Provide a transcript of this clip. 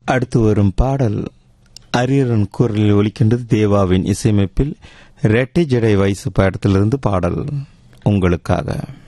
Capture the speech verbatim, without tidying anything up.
அடுத்து வரும் பாடல் அரியரன் குரலில் ஒலிக்கின்றது. தேவாவின் இசையமைப்பில் ரெட்டை ஜடை வயசு படத்திலிருந்து பாடல் உங்களுக்காக.